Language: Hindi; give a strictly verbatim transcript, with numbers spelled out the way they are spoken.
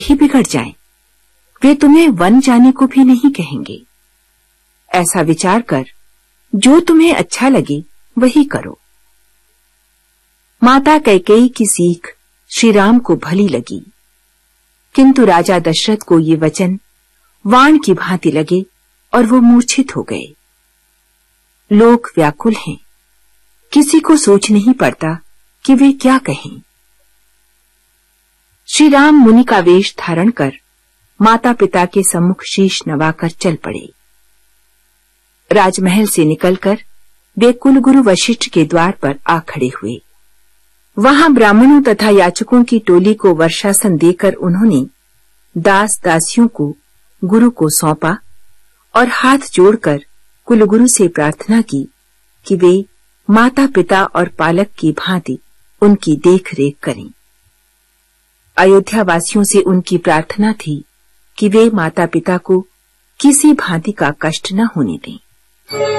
ही बिगड़ जाएं, वे तुम्हें वन जाने को भी नहीं कहेंगे। ऐसा विचार कर जो तुम्हें अच्छा लगे वही करो। माता कैकेयी की सीख श्री राम को भली लगी, किंतु राजा दशरथ को ये वचन वाण की भांति लगे और वो मूर्छित हो गए। लोग व्याकुल हैं, किसी को सोच नहीं पड़ता कि वे क्या कहें। श्री राम मुनि का वेश धारण कर माता पिता के सम्मुख शीश नवाकर चल पड़े। राजमहल से निकलकर वे कुलगुरु वशिष्ठ के द्वार पर आ खड़े हुए। वहां ब्राह्मणों तथा याचकों की टोली को वर्षासन देकर उन्होंने दास दासियों को गुरु को सौंपा और हाथ जोड़कर कुलगुरु से प्रार्थना की कि वे माता पिता और पालक की भांति उनकी देख रेख करें। अयोध्या वासियों से उनकी प्रार्थना थी कि वे माता पिता को किसी भांति का कष्ट न होने दें।